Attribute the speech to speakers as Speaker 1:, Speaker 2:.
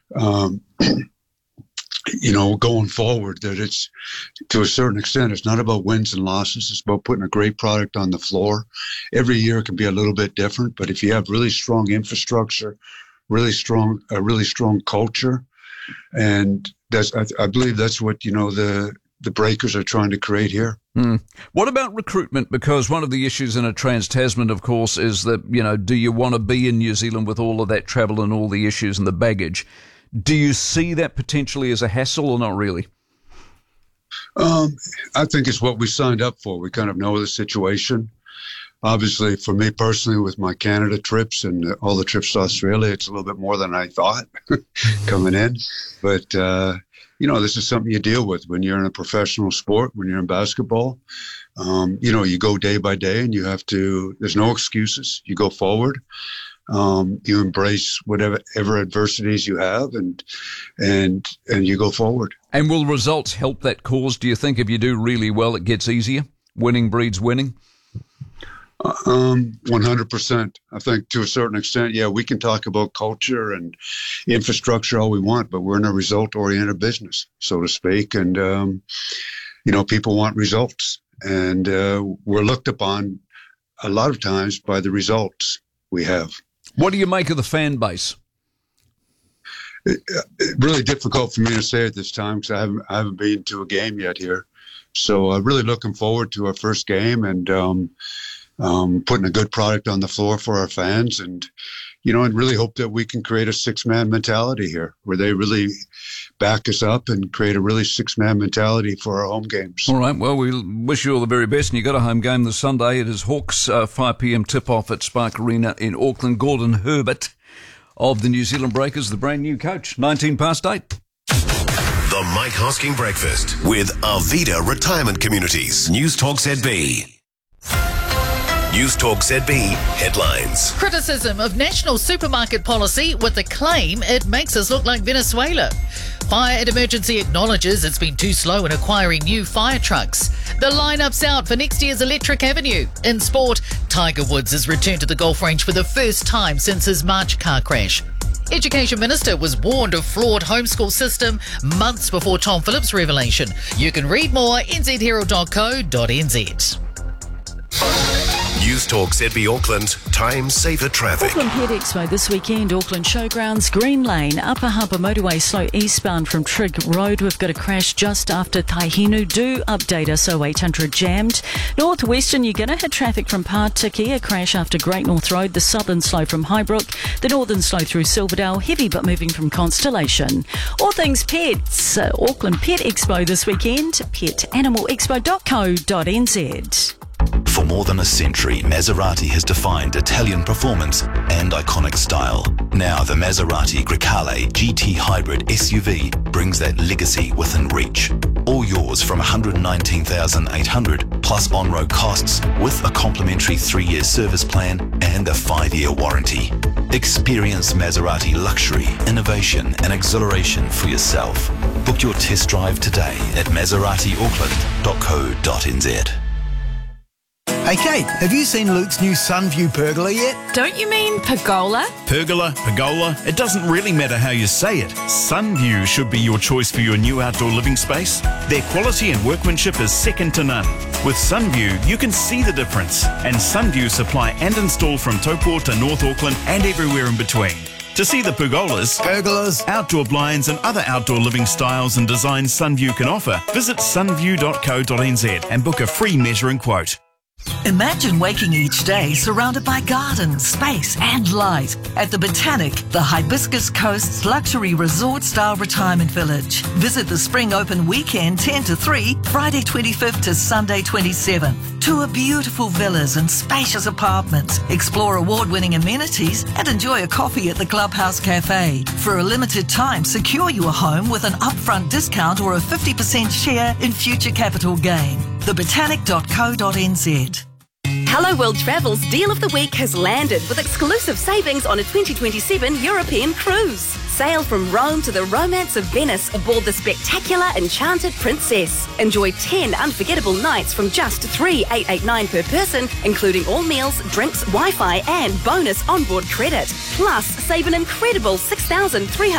Speaker 1: um, going forward, that it's, to a certain extent, it's not about wins and losses. It's about putting a great product on the floor. Every year it can be a little bit different, but if you have really strong infrastructure, a really strong culture, and I believe that's what, the Breakers are trying to create here.
Speaker 2: What about recruitment? Because one of the issues in a Trans-Tasman, of course, is that, do you want to be in New Zealand with all of that travel and all the issues and the baggage? Do you see that potentially as a hassle or not really?
Speaker 1: I think it's what we signed up for. We kind of know the situation. Obviously, for me personally, with my Canada trips and all the trips to Australia, it's a little bit more than I thought coming in. But, this is something you deal with when you're in a professional sport, when you're in basketball. You go day by day and there's no excuses. You go forward. You embrace whatever adversities you have and you go forward.
Speaker 2: And will results help that cause? Do you think if you do really well, it gets easier? Winning breeds winning?
Speaker 1: 100%. I think to a certain extent, yeah, we can talk about culture and infrastructure all we want, but we're in a result-oriented business, so to speak. And, people want results. And we're looked upon a lot of times by the results we have.
Speaker 2: What do you make of the fan base?
Speaker 1: Really difficult for me to say at this time because I haven't been to a game yet here. So really looking forward to our first game and putting a good product on the floor for our fans and really hope that we can create a six-man mentality here where they really back us up and create a really six-man mentality for our home games.
Speaker 2: All right. Well, we wish you all the very best. And you got a home game this Sunday. It is Hawks 5 p.m. tip-off at Spark Arena in Auckland. Gordon Herbert of the New Zealand Breakers, the brand new coach, 8:19.
Speaker 3: The Mike Hosking Breakfast with Arvida Retirement Communities. News Talk ZB. News Talk ZB headlines.
Speaker 4: Criticism of national supermarket policy with the claim it makes us look like Venezuela. Fire and Emergency acknowledges it's been too slow in acquiring new fire trucks. The lineup's out for next year's Electric Avenue. In sport, Tiger Woods has returned to the golf range for the first time since his March car crash. Education Minister was warned of flawed homeschool system months before Tom Phillips' revelation. You can read more nzherald.co.nz.
Speaker 3: News Talk ZB Auckland, time saver traffic.
Speaker 5: Auckland Pet Expo this weekend, Auckland Showgrounds, Green Lane, Upper Harbour Motorway slow eastbound from Trigg Road. We've got a crash just after Taihinu. Do update us, 0800 jammed. Northwestern, you're going to hit traffic from Pārtiki, a crash after Great North Road, the southern slow from Highbrook, the northern slow through Silverdale, heavy but moving from Constellation. All things pets, Auckland Pet Expo this weekend, petanimalexpo.co.nz.
Speaker 6: For more than a century, Maserati has defined Italian performance and iconic style. Now the Maserati Grecale GT Hybrid SUV brings that legacy within reach. All yours from $119,800 plus on-road costs with a complimentary 3-year service plan and a 5-year warranty. Experience Maserati luxury, innovation and exhilaration for yourself. Book your test drive today at maseratiauckland.co.nz.
Speaker 7: Hey Kate, have you seen Luke's new Sunview pergola yet?
Speaker 8: Don't you mean pergola?
Speaker 9: Pergola, it doesn't really matter how you say it. Sunview should be your choice for your new outdoor living space. Their quality and workmanship is second to none. With Sunview, you can see the difference. And Sunview supply and install from Taupo to North Auckland and everywhere in between. To see the pergolas, outdoor blinds and other outdoor living styles and designs Sunview can offer, visit sunview.co.nz and book a free measuring quote.
Speaker 10: Imagine waking each day surrounded by gardens, space and light at the Botanic, the Hibiscus Coast's luxury resort-style retirement village. Visit the Spring Open Weekend 10 to 3, Friday 25th to Sunday 27th. Tour beautiful villas and spacious apartments, explore award-winning amenities and enjoy a coffee at the Clubhouse Cafe. For a limited time, secure your home with an upfront discount or a 50% share in future capital gain. thebotanic.co.nz.
Speaker 11: Hello World Travel's Deal of the Week has landed with exclusive savings on a 2027 European cruise. Sail from Rome to the romance of Venice aboard the spectacular Enchanted Princess. Enjoy 10 unforgettable nights from just $3,889 per person, including all meals, drinks, Wi-Fi and bonus onboard credit. Plus, save an incredible $6,300